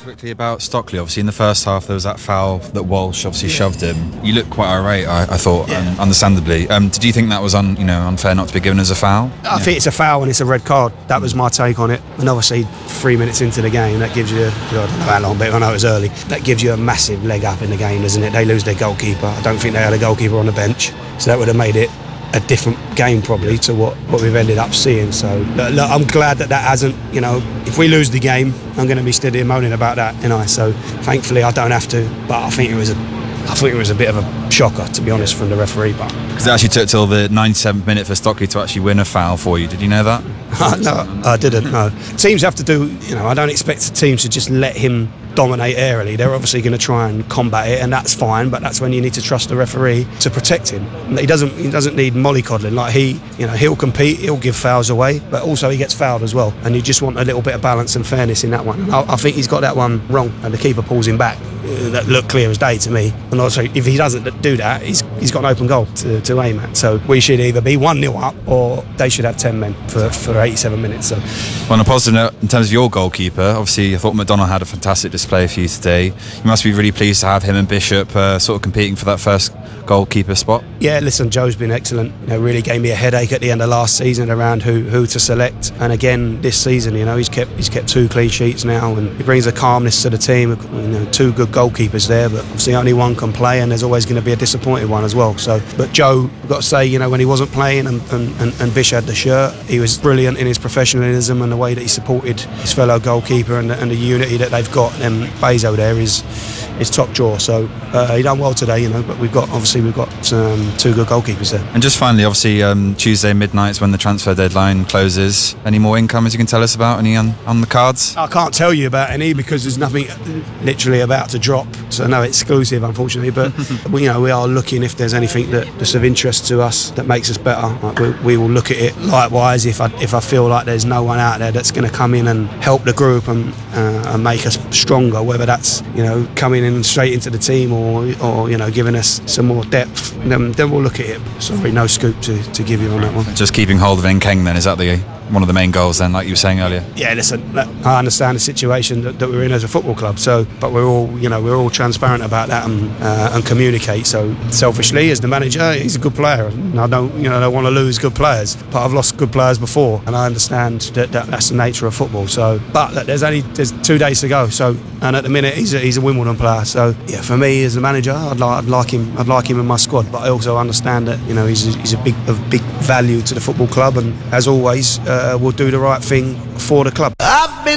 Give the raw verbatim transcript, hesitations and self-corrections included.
quickly about Stockley. Obviously, in the first half, there was that foul that Walsh obviously yeah. shoved him. You looked quite irate, I, I thought, yeah. um, understandably. Um, did you think that was un, you know, unfair not to be given as a foul? I yeah. think it's a foul and it's a red card. That was my take on it. And obviously, three minutes into the game, that gives you, I don't know how long, but I know it was early, that gives you a massive leg up in the game, doesn't it? They lose their goalkeeper. I don't think they had a goalkeeper on the bench, so that would have made it a different game probably to what, what we've ended up seeing. So look, look, I'm glad that that hasn't, you know, if we lose the game, I'm going to be steady and moaning about that, you know. So thankfully I don't have to, but I think it was a, I think it was a bit of a shocker, to be honest, from the referee. But because it actually took till the ninety-seventh minute for Stockley to actually win a foul for you. Did you know that? No, I didn't. No, teams have to do. You know, I don't expect teams to just let him dominate aerially. They're obviously going to try and combat it, and that's fine. But that's when you need to trust the referee to protect him. He doesn't. He doesn't need mollycoddling. Like he, you know, he'll compete. He'll give fouls away, but also he gets fouled as well. And you just want a little bit of balance and fairness in that one. And I, I think he's got that one wrong, and the keeper pulls him back. That looked clear as day to me. And also, if he doesn't do that, he's he's got an open goal to, to aim at. So we should either be one nil up, or they should have ten men for for eighty-seven minutes. So, well, on a positive note, in terms of your goalkeeper, obviously I thought McDonald had a fantastic display for you today. You must be really pleased to have him and Bishop uh, sort of competing for that first goalkeeper spot. Yeah, listen, Joe's been excellent. You know, really gave me a headache at the end of last season around who, who to select. And again, this season, you know, he's kept he's kept two clean sheets now, and he brings a calmness to the team. You know, two good goalkeepers there, but obviously only one can play, and there's always going to be a disappointed one as well. So, but Joe, I've got to say, you know, when he wasn't playing and, and, and, and Bish had the shirt, he was brilliant in his professionalism and the way that he supported his fellow goalkeeper, and the, and the unity that they've got. And Bezo there is is top draw. So uh, he done well today, you know. But we've got obviously we've got um, two good goalkeepers there. And just finally, obviously um, Tuesday midnight is when the transfer deadline closes. Any more incomers you can tell us about? Any on, on the cards? I can't tell you about any because there's nothing literally about to drop. So no exclusive, unfortunately. But we, you know, we are looking if there's anything that, that's of interest to us that makes us better. Like we, we will look at it. Likewise, if I if I feel like there's no one out there that's going to come in and help the group and uh, and make us stronger, whether that's, you know, coming in straight into the team or or you know, giving us some more depth, then, then we'll look at it. Sorry, no scoop to, to give you on that one. Just keeping hold of Nkeng then, is that the one of the main goals then, like you were saying earlier? Yeah, listen, I understand the situation that, that we're in as a football club, so but we're all, you know, we're all transparent about that and uh, and communicate. So selfishly, as the manager, he's a good player, and I don't, you know, I don't want to lose good players, but I've lost good players before, and I understand that, that that's the nature of football. So, but look, there's only there's two days to go. So, and at the minute he's a, he's a Wimbledon player. So yeah, for me as the manager, I'd like I'd like him I'd like him in my squad, but I also understand that, you know, he's a, he's a big a big value to the football club, and as always, uh, we'll do the right thing for the club. I've been